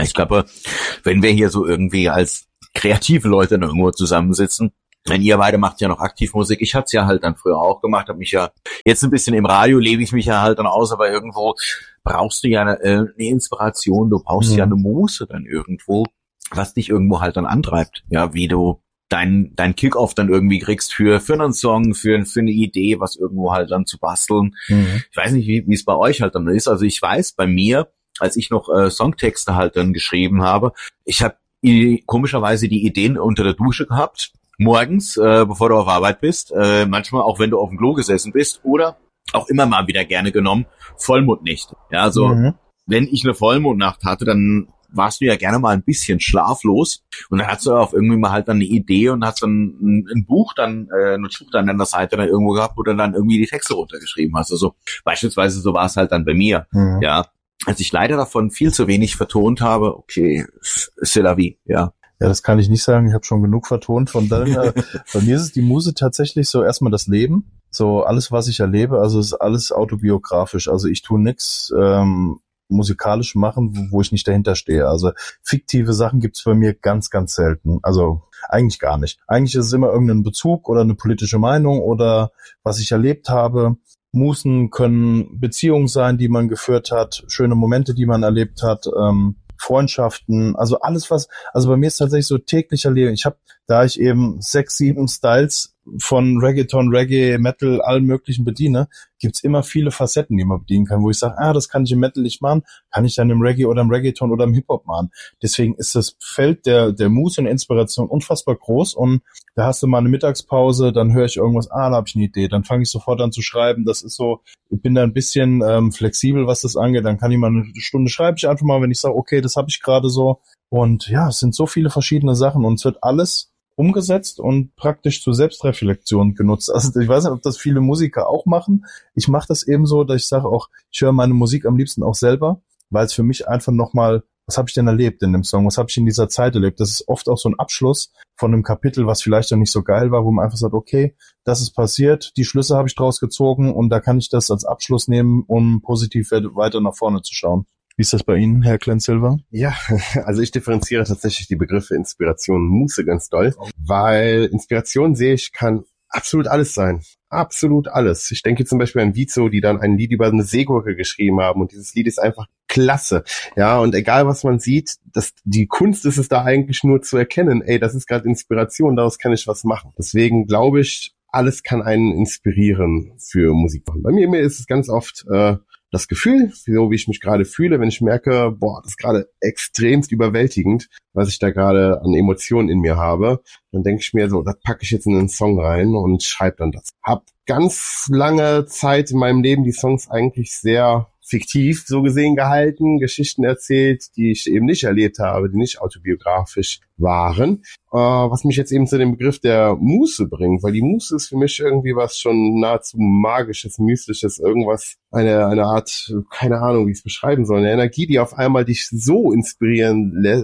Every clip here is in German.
Ich glaube, wenn wir hier so irgendwie als kreative Leute dann irgendwo zusammensitzen, denn ihr beide macht ja noch aktiv Musik. Ich hatte es ja halt dann früher auch gemacht, habe mich ja jetzt ein bisschen im Radio, lebe ich mich ja halt dann aus, aber irgendwo brauchst du ja eine Inspiration, du brauchst ja eine Muße dann irgendwo, was dich irgendwo halt dann antreibt, ja, wie du dein Kick-Off dann irgendwie kriegst für einen Song, für eine Idee, was irgendwo halt dann zu basteln. Ich weiß nicht, wie es bei euch halt dann ist. Also ich weiß, bei mir, als ich noch Songtexte halt dann geschrieben habe, ich habe komischerweise die Ideen unter der Dusche gehabt, morgens, bevor du auf Arbeit bist, manchmal auch wenn du auf dem Klo gesessen bist oder auch immer mal wieder gerne genommen, Vollmondnächte. Ja, also wenn ich eine Vollmondnacht hatte, dann warst du ja gerne mal ein bisschen schlaflos und dann hast du auf irgendwie mal halt dann eine Idee und hast dann ein Buch dann, ein Buch dann an der Seite dann irgendwo gehabt, wo du dann irgendwie die Texte runtergeschrieben hast. Also beispielsweise so war es halt dann bei mir, ja. Als ich leider davon viel zu wenig vertont habe, okay, c'est la vie, ja. Ja, das kann ich nicht sagen. Ich habe schon genug vertont. Von daher, bei mir ist es die Muse tatsächlich so erstmal das Leben. So alles, was ich erlebe, also ist alles autobiografisch. Also ich tue nichts musikalisch machen, wo ich nicht dahinter stehe. Also fiktive Sachen gibt's bei mir ganz, ganz selten. Also eigentlich gar nicht. Eigentlich ist es immer irgendein Bezug oder eine politische Meinung oder was ich erlebt habe. Musen können Beziehungen sein, die man geführt hat, schöne Momente, die man erlebt hat, Freundschaften, also alles also bei mir ist tatsächlich so täglicher Leben. Da ich eben 6, 7 Styles von Reggaeton, Reggae, Metal, allen möglichen bediene, gibt's immer viele Facetten, die man bedienen kann, wo ich sage, das kann ich im Metal nicht machen, kann ich dann im Reggae oder im Reggaeton oder im Hip-Hop machen. Deswegen ist das Feld der Muße und Inspiration unfassbar groß und da hast du mal eine Mittagspause, dann höre ich irgendwas, da habe ich eine Idee, dann fange ich sofort an zu schreiben. Das ist so, ich bin da ein bisschen flexibel, was das angeht, dann kann ich mal eine Stunde schreibe ich einfach mal, wenn ich sage, okay, das habe ich gerade so und ja, es sind so viele verschiedene Sachen und es wird alles umgesetzt und praktisch zur Selbstreflexion genutzt. Also ich weiß nicht, ob das viele Musiker auch machen. Ich mache das eben so, dass ich sage auch, ich höre meine Musik am liebsten auch selber, weil es für mich einfach nochmal, was habe ich denn erlebt in dem Song? Was habe ich in dieser Zeit erlebt? Das ist oft auch so ein Abschluss von einem Kapitel, was vielleicht noch nicht so geil war, wo man einfach sagt, okay, das ist passiert, die Schlüsse habe ich draus gezogen und da kann ich das als Abschluss nehmen, um positiv weiter nach vorne zu schauen. Wie ist das bei Ihnen, Herr Glenn Silver? Ja, also ich differenziere tatsächlich die Begriffe Inspiration und Muße ganz doll, weil Inspiration, sehe ich, kann absolut alles sein. Absolut alles. Ich denke zum Beispiel an Vizo, die dann ein Lied über eine Seegurke geschrieben haben und dieses Lied ist einfach klasse. Ja, und egal was man sieht, die Kunst ist es da eigentlich nur zu erkennen, das ist gerade Inspiration, daraus kann ich was machen. Deswegen glaube ich, alles kann einen inspirieren für Musik machen. Bei mir ist es ganz oft das Gefühl, so wie ich mich gerade fühle, wenn ich merke, das ist gerade extremst überwältigend, was ich da gerade an Emotionen in mir habe, dann denke ich mir so, das packe ich jetzt in einen Song rein und schreibe dann das. Hab ganz lange Zeit in meinem Leben die Songs eigentlich sehr fiktiv so gesehen gehalten, Geschichten erzählt, die ich eben nicht erlebt habe, die nicht autobiografisch waren, was mich jetzt eben zu dem Begriff der Muße bringt, weil die Muße ist für mich irgendwie was schon nahezu magisches, mystisches, irgendwas, eine Art, keine Ahnung, wie ich es beschreiben soll, eine Energie, die auf einmal dich so inspiriert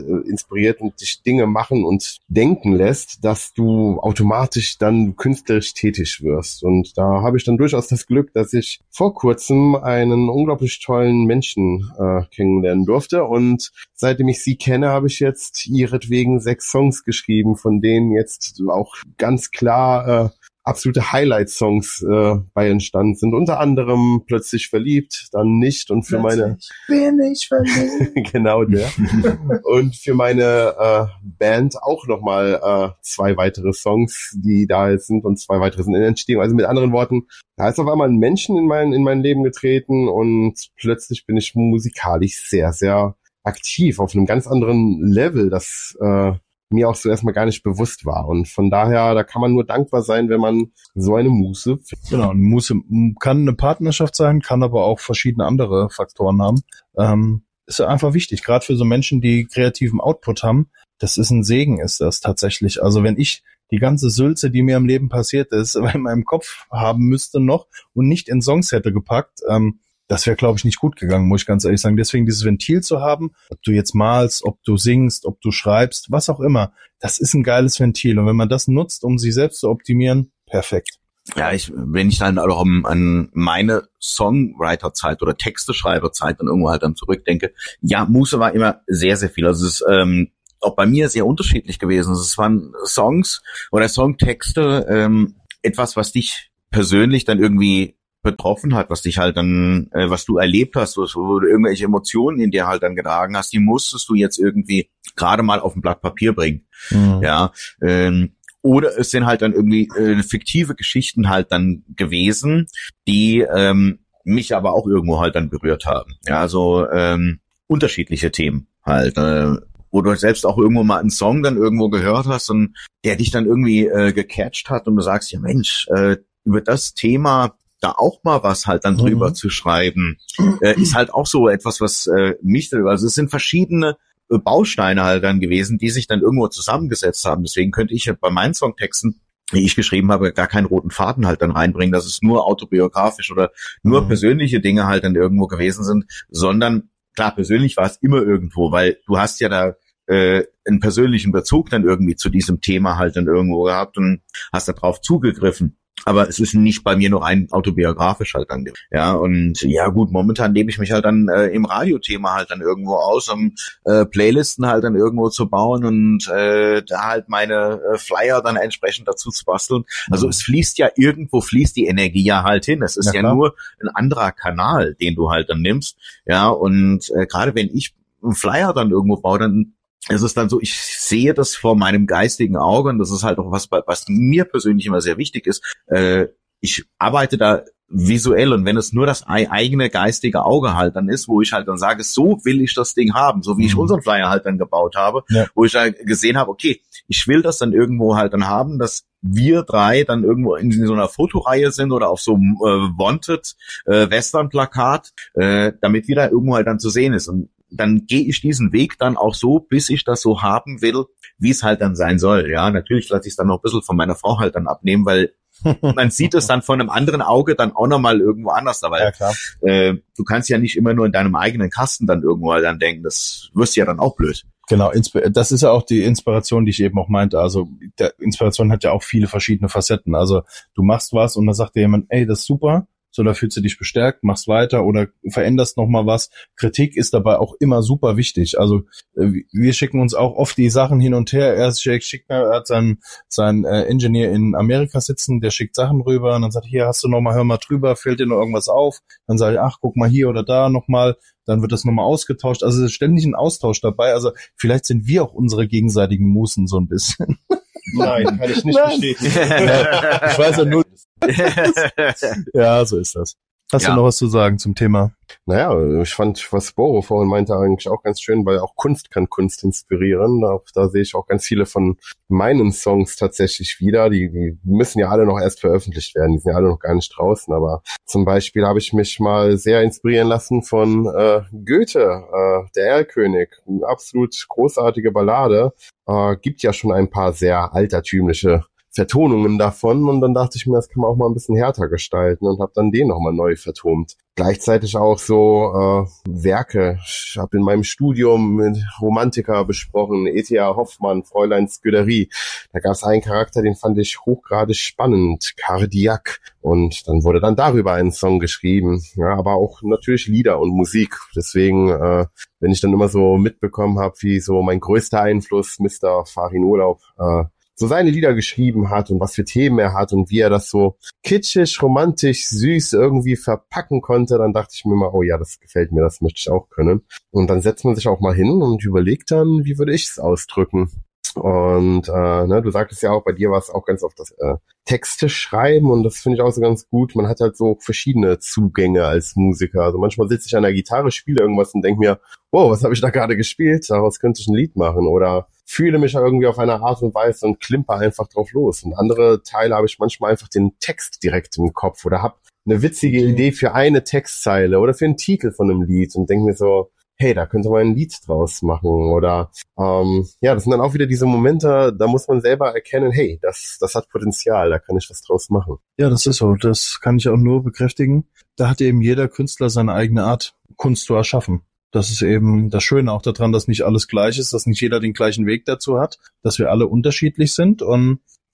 und dich Dinge machen und denken lässt, dass du automatisch dann künstlerisch tätig wirst. Und da habe ich dann durchaus das Glück, dass ich vor kurzem einen unglaublich tollen Menschen kennenlernen durfte und seitdem ich sie kenne, habe ich jetzt ihretwegen 6 Songs geschrieben, von denen jetzt auch ganz klar absolute Highlight-Songs bei entstanden sind. Unter anderem Plötzlich verliebt, dann nicht und für bin ich verliebt. Genau der. Und für meine Band auch nochmal 2 weitere Songs, die da jetzt sind und 2 weitere sind in Entstehung. Also mit anderen Worten, da ist auf einmal ein Menschen in mein Leben getreten und plötzlich bin ich musikalisch sehr, sehr aktiv auf einem ganz anderen Level, das mir auch so erstmal gar nicht bewusst war. Und von daher, da kann man nur dankbar sein, wenn man so eine Muße findet. Genau, eine Muße kann eine Partnerschaft sein, kann aber auch verschiedene andere Faktoren haben. Ist ja einfach wichtig, gerade für so Menschen, die kreativen Output haben. Das ist ein Segen, ist das tatsächlich. Also wenn ich die ganze Sülze, die mir im Leben passiert ist, in meinem Kopf haben müsste noch und nicht in Songs hätte gepackt, das wäre, glaube ich, nicht gut gegangen, muss ich ganz ehrlich sagen. Deswegen dieses Ventil zu haben, ob du jetzt malst, ob du singst, ob du schreibst, was auch immer, das ist ein geiles Ventil. Und wenn man das nutzt, um sich selbst zu optimieren, perfekt. wenn ich dann auch an meine Songwriter-Zeit oder Texteschreiber-Zeit dann irgendwo halt dann zurückdenke, ja, Muße war immer sehr, sehr viel. Also es ist auch bei mir sehr unterschiedlich gewesen. Also es waren Songs oder Songtexte, etwas, was dich persönlich dann irgendwie betroffen hat, was dich halt dann, was du erlebt hast, wo du irgendwelche Emotionen in dir halt dann getragen hast, die musstest du jetzt irgendwie gerade mal auf ein Blatt Papier bringen. Mhm. Ja, oder es sind halt dann irgendwie fiktive Geschichten halt dann gewesen, die mich aber auch irgendwo halt dann berührt haben. Ja, also unterschiedliche Themen halt, wo du selbst auch irgendwo mal einen Song dann irgendwo gehört hast und der dich dann irgendwie gecatcht hat und du sagst, ja Mensch, über das Thema da auch mal was halt dann drüber zu schreiben, ist halt auch so etwas, was mich, also es sind verschiedene Bausteine halt dann gewesen, die sich dann irgendwo zusammengesetzt haben. Deswegen könnte ich bei meinen Songtexten, die ich geschrieben habe, gar keinen roten Faden halt dann reinbringen, dass es nur autobiografisch oder nur persönliche Dinge halt dann irgendwo gewesen sind, sondern klar, persönlich war es immer irgendwo, weil du hast ja da einen persönlichen Bezug dann irgendwie zu diesem Thema halt dann irgendwo gehabt und hast da drauf zugegriffen. Aber es ist nicht bei mir nur rein autobiografisch halt dann. Ja, und ja gut, momentan lebe ich mich halt dann im Radiothema halt dann irgendwo aus, um Playlisten halt dann irgendwo zu bauen und da halt meine Flyer dann entsprechend dazu zu basteln. Also es fließt ja irgendwo, fließt die Energie ja halt hin. Es ist ja nur ein anderer Kanal, den du halt dann nimmst. Ja, und gerade wenn ich einen Flyer dann irgendwo baue, dann es ist dann so, ich sehe das vor meinem geistigen Auge und das ist halt auch was mir persönlich immer sehr wichtig ist. Ich arbeite da visuell und wenn es nur das eigene geistige Auge halt dann ist, wo ich halt dann sage, so will ich das Ding haben, so wie ich unseren Flyer halt dann gebaut habe, wo ich da gesehen habe, okay, ich will das dann irgendwo halt dann haben, dass wir drei dann irgendwo in so einer Fotoreihe sind oder auf so einem Wanted Western-Plakat, damit wir da irgendwo halt dann zu sehen ist und dann gehe ich diesen Weg dann auch so, bis ich das so haben will, wie es halt dann sein soll. Ja, natürlich lasse ich es dann noch ein bisschen von meiner Frau halt dann abnehmen, weil man sieht es dann von einem anderen Auge dann auch nochmal irgendwo anders. Aber ja, klar. Du kannst ja nicht immer nur in deinem eigenen Kasten dann irgendwo halt dann denken, das wirst ja dann auch blöd. Genau, das ist ja auch die Inspiration, die ich eben auch meinte. Also Inspiration hat ja auch viele verschiedene Facetten. Also du machst was und dann sagt dir jemand, ey, das ist super. So, da fühlst du dich bestärkt, machst weiter oder veränderst nochmal was. Kritik ist dabei auch immer super wichtig. Also wir schicken uns auch oft die Sachen hin und her. Er hat seinen Engineer in Amerika sitzen, der schickt Sachen rüber und dann sagt, hier hast du nochmal, hör mal drüber, fällt dir noch irgendwas auf? Dann sage ich, ach, guck mal hier oder da nochmal. Dann wird das nochmal ausgetauscht. Also es ist ständig ein Austausch dabei. Also vielleicht sind wir auch unsere gegenseitigen Musen so ein bisschen. Nein, kann ich nicht bestätigen. Ja, ich weiß ja nur. Ja, so ist das. Hast du noch was zu sagen zum Thema? Naja, ich fand, was Boro vorhin meinte, eigentlich auch ganz schön, weil auch Kunst kann Kunst inspirieren. Da sehe ich auch ganz viele von meinen Songs tatsächlich wieder. Die müssen ja alle noch erst veröffentlicht werden. Die sind ja alle noch gar nicht draußen. Aber zum Beispiel habe ich mich mal sehr inspirieren lassen von Goethe, der Erlkönig. Eine absolut großartige Ballade. Gibt ja schon ein paar sehr altertümliche Vertonungen davon und dann dachte ich mir, das kann man auch mal ein bisschen härter gestalten und habe dann den nochmal neu vertont. Gleichzeitig auch so Werke. Ich habe in meinem Studium mit Romantiker besprochen, E.T.A. Hoffmann, Fräulein Sküderie. Da gab es einen Charakter, den fand ich hochgradig spannend, Cardiac. Und dann wurde dann darüber ein Song geschrieben. Ja, aber auch natürlich Lieder und Musik. Deswegen, wenn ich dann immer so mitbekommen habe, wie so mein größter Einfluss Mr. Farin Urlaub so seine Lieder geschrieben hat und was für Themen er hat und wie er das so kitschig, romantisch, süß irgendwie verpacken konnte, dann dachte ich mir mal, oh ja, das gefällt mir, das möchte ich auch können. Und dann setzt man sich auch mal hin und überlegt dann, wie würde ich es ausdrücken? Und du sagtest ja auch, bei dir war es auch ganz oft das Texte schreiben und das finde ich auch so ganz gut. Man hat halt so verschiedene Zugänge als Musiker. Also manchmal sitze ich an der Gitarre, spiele irgendwas und denke mir, wow, was habe ich da gerade gespielt? Daraus könnte ich ein Lied machen. Oder fühle mich irgendwie auf eine Art und Weise und klimper einfach drauf los. Und andere Teile habe ich manchmal einfach den Text direkt im Kopf oder habe eine witzige Idee für eine Textzeile oder für einen Titel von einem Lied und denke mir so, hey, da könnte man ein Lied draus machen oder das sind dann auch wieder diese Momente, da muss man selber erkennen, hey, das hat Potenzial, da kann ich was draus machen. Ja, das ist so, das kann ich auch nur bekräftigen. Da hat eben jeder Künstler seine eigene Art, Kunst zu erschaffen. Das ist eben das Schöne auch daran, dass nicht alles gleich ist, dass nicht jeder den gleichen Weg dazu hat, dass wir alle unterschiedlich sind und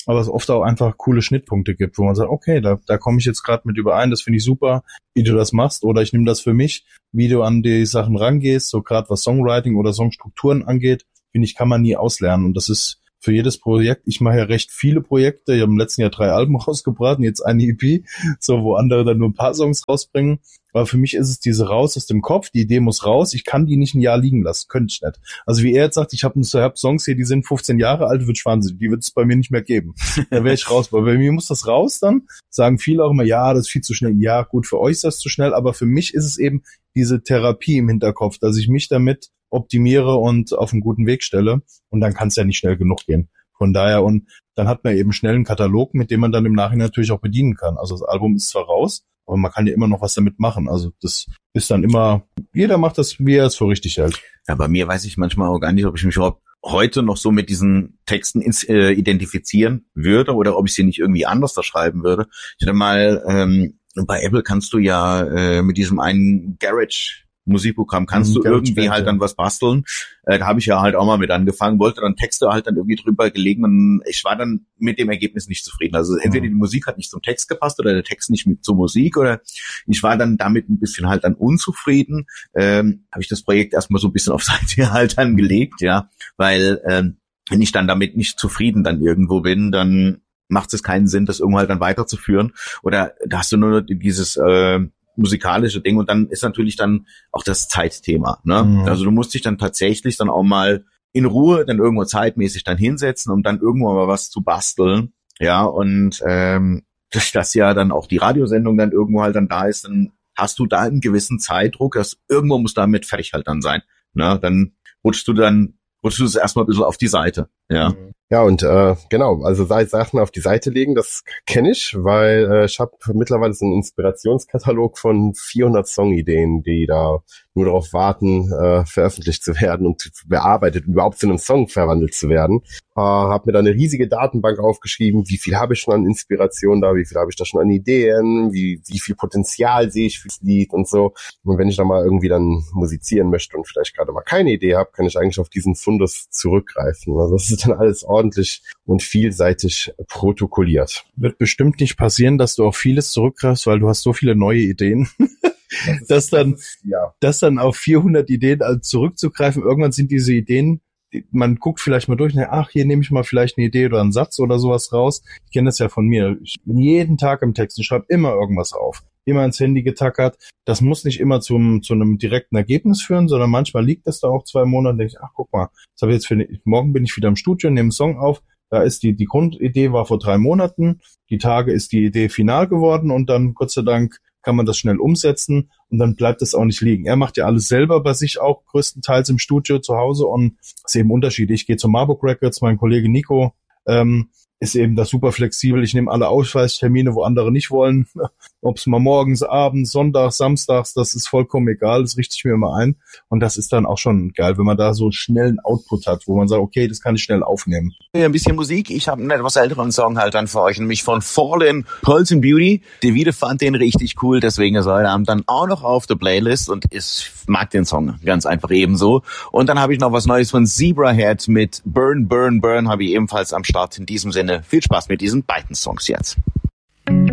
aber es oft auch einfach coole Schnittpunkte gibt, wo man sagt, okay, da komme ich jetzt gerade mit überein, das finde ich super, wie du das machst, oder ich nehme das für mich, wie du an die Sachen rangehst, so gerade was Songwriting oder Songstrukturen angeht, finde ich, kann man nie auslernen, und das ist für jedes Projekt, ich mache ja recht viele Projekte, ich habe im letzten Jahr 3 Alben rausgebracht und jetzt eine EP, so wo andere dann nur ein paar Songs rausbringen. Aber für mich ist es diese raus aus dem Kopf, die Idee muss raus, ich kann die nicht ein Jahr liegen lassen, könnte ich nicht. Also wie er jetzt sagt, ich habe Songs hier, die sind 15 Jahre alt, wird wahnsinnig, die wird es bei mir nicht mehr geben. Da wäre ich raus, weil bei mir muss das raus dann, sagen viele auch immer, ja, das ist viel zu schnell. Ja, gut, für euch ist das zu schnell, aber für mich ist es eben diese Therapie im Hinterkopf, dass ich mich damit optimiere und auf einen guten Weg stelle, und dann kann es ja nicht schnell genug gehen. Von daher, und dann hat man eben schnell einen Katalog, mit dem man dann im Nachhinein natürlich auch bedienen kann. Also das Album ist zwar raus, aber man kann ja immer noch was damit machen. Also das ist dann immer, jeder macht das, wie er es für richtig hält. Ja, bei mir weiß ich manchmal auch gar nicht, ob ich mich überhaupt heute noch so mit diesen Texten identifizieren würde oder ob ich sie nicht irgendwie anders da schreiben würde. Ich hatte mal, bei Apple kannst du ja mit diesem einen Garage Musikprogramm kannst du irgendwie halt dann was basteln. Da habe ich ja halt auch mal mit angefangen, wollte dann Texte halt dann irgendwie drüber gelegen, und ich war dann mit dem Ergebnis nicht zufrieden. Also entweder die Musik hat nicht zum Text gepasst oder der Text nicht mit zur Musik, oder ich war dann damit ein bisschen halt dann unzufrieden. Habe ich das Projekt erstmal so ein bisschen auf Seite halt dann gelegt, ja, weil wenn ich dann damit nicht zufrieden dann irgendwo bin, dann macht es keinen Sinn, das irgendwo halt dann weiterzuführen. Oder da hast du nur dieses musikalische Ding, und dann ist natürlich dann auch das Zeitthema, ne? Mhm. Also du musst dich dann tatsächlich dann auch mal in Ruhe dann irgendwo zeitmäßig dann hinsetzen, um dann irgendwo mal was zu basteln, ja, und durch das ja dann auch die Radiosendung dann irgendwo halt dann da ist, dann hast du da einen gewissen Zeitdruck, dass irgendwo muss damit fertig halt dann sein, ne? Dann rutschst du es erstmal ein bisschen auf die Seite, ja. Ja, und genau, also Sachen auf die Seite legen, das kenne ich, weil ich habe mittlerweile so einen Inspirationskatalog von 400 Songideen, die da nur darauf warten, veröffentlicht zu werden und bearbeitet, überhaupt zu einem Song verwandelt zu werden. Habe mir da eine riesige Datenbank aufgeschrieben, wie viel habe ich schon an Inspiration da, wie viel habe ich da schon an Ideen, wie viel Potenzial sehe ich fürs Lied und so. Und wenn ich da mal irgendwie dann musizieren möchte und vielleicht gerade mal keine Idee habe, kann ich eigentlich auf diesen Fundus zurückgreifen. Also das ist dann alles ordentlich und vielseitig protokolliert. Wird bestimmt nicht passieren, dass du auf vieles zurückgreifst, weil du hast so viele neue Ideen. dass dann auf 400 Ideen zurückzugreifen, irgendwann sind diese Ideen, man guckt vielleicht mal durch, hier nehme ich mal vielleicht eine Idee oder einen Satz oder sowas raus. Ich kenne das ja von mir. Ich bin jeden Tag im Text, ich schreibe immer irgendwas auf, immer ins Handy getackert. Das muss nicht immer zu einem direkten Ergebnis führen, sondern manchmal liegt das da auch 2 Monate, denke ich, guck mal, das habe ich jetzt morgen bin ich wieder im Studio, nehme einen Song auf. Da ist die Grundidee war vor 3 Monaten, die Tage ist die Idee final geworden, und dann Gott sei Dank kann man das schnell umsetzen, und dann bleibt es auch nicht liegen. Er macht ja alles selber bei sich auch, größtenteils im Studio zu Hause, und es ist eben unterschiedlich. Ich gehe zu Marburg Records, mein Kollege Nico ist eben da super flexibel. Ich nehme alle Ausweichtermine, wo andere nicht wollen. Ob es mal morgens, abends, sonntags, samstags, das ist vollkommen egal. Das richte ich mir immer ein. Und das ist dann auch schon geil, wenn man da so schnell einen Output hat, wo man sagt, okay, das kann ich schnell aufnehmen. Ja, ein bisschen Musik. Ich habe einen etwas älteren Song halt dann für euch, nämlich von Fallen, Pulse and Beauty. David fand den richtig cool, deswegen ist er heute Abend dann auch noch auf der Playlist, und ich mag den Song ganz einfach ebenso. Und dann habe ich noch was Neues von Zebrahead mit Burn, Burn, Burn habe ich ebenfalls am Start. In diesem Sinne, viel Spaß mit diesen beiden Songs jetzt.